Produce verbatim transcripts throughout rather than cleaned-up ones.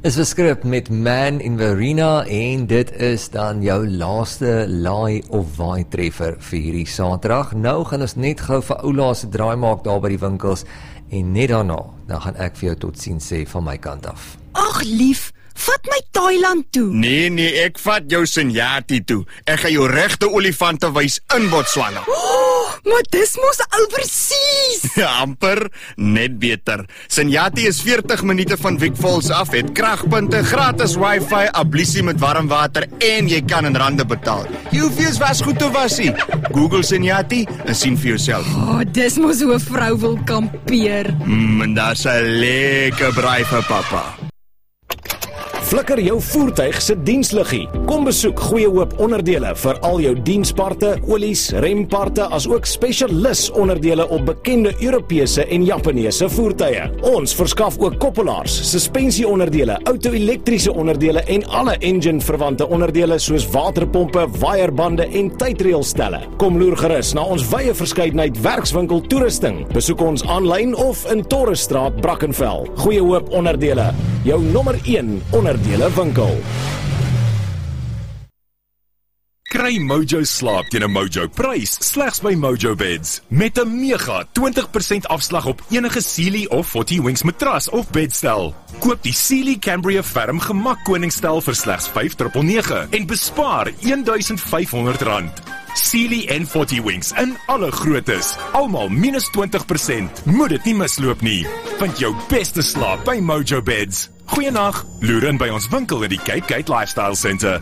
is beskryf met Man in Verena en dit is dan jou laaste laai of waai treffer vir hierdie Saterdag. Nou gaan ons net gou vir ou laaste draai maak daar by die winkels en net daarna, dan gaan ek vir jou totsiens sê van my kant af. Ag lief, vat my Thailand toe. Nee, nee, ek vat jou Senyati toe. Ek gaan jou regte olifante wys in Botswana. Oh, maar dis mos oorseas. Ja, amper, net beter. Senyati is veertig minute van Vic Falls af, het kragpunte, gratis wifi, ablusie met warm water en jy kan in rande betaal. Jy hoef eers was goed te wasie. Google Senyati en sien vir jouself. Oh, dis mos hoe 'n vrou wil kampeer. Mm, en daar's 'n lekker braai vir pappa. Flikker jou voertuig se diensliggie. Kom besoek Goeie Hoop Onderdele vir al jou diensparte, olies, remparte, as ook spesialis onderdele op bekende Europese en Japaneese voertuie. Ons verskaf ook koppelaars, suspensieonderdele, auto-elektriese onderdele en alle engine-verwante onderdele soos waterpompe, waierbande en tydreelstelle. Kom loer gerus na ons wye verskeidenheid werkswinkel toerusting. Besoek ons aanlyn of in Torresstraat, Brackenfell. Goeie Hoop Onderdele, jou nommer een onderdele winkel. Kry Mojo slaap teen 'n Mojo prys slegs by Mojo Beds. Met 'n mega twintig persent afslag op enige Sealy of forty Wings matras of bedstel. Koop die Sealy Cambria Ferm Gemak Koningsstel vir slegs vyf nege nege en bespaar een duisend vyf honderd rand. Sealy en forty Wings in alle groottes, almal minus twintig persent. Moet dit nie misloop nie. Vind jou beste slaap by Mojo Beds. Goeienag, loer in by ons winkel in die Cape Gate Lifestyle Centre.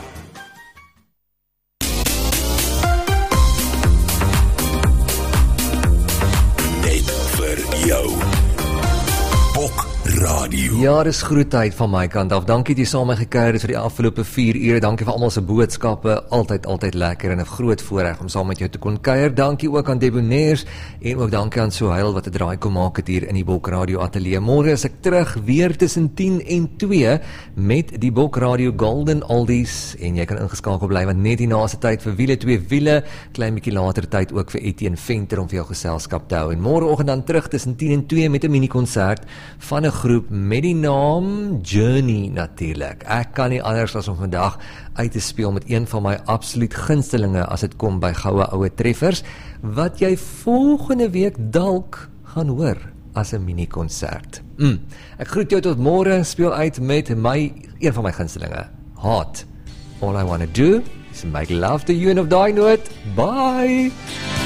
Net vir jou. Bok Radio. Ja, dis groetheid van my kant af. Dankie dat jy saam met my gekuier het vir die afgelope vier ure. Dankie vir almal se boodskappe. Altyd, altyd lekker en 'n groot voorreg om saam met jou te kon kuier. Dankie ook aan Debonaires en ook dankie aan Soheil wat 'n draai kom maak het hier in die Bok Radio ateljee. Môre is ek terug weer tussen tien en twee met die Bok Radio Golden Oldies en jy kan ingeskakel bly want net die naaste tyd vir wiele twee wiele, klein bietjie later tyd ook vir Etienne Venter om vir jou geselskap te hou. En môreoggend dan terug tussen tien en twee met 'n mini-konsert van 'n groep met die naam Journey natuurlik. Ek kan nie anders as om vandag uit te speel met een van my absoluut gunstelinge as dit kom by goue oue treffers, wat jy volgende week dalk gaan hoor as 'n mini-konsert. Mm. Ek groet jou tot môre, speel uit met my een van my gunstelinge, Hot. All I Wanna Do is Make Love to You en op daai noot, bye!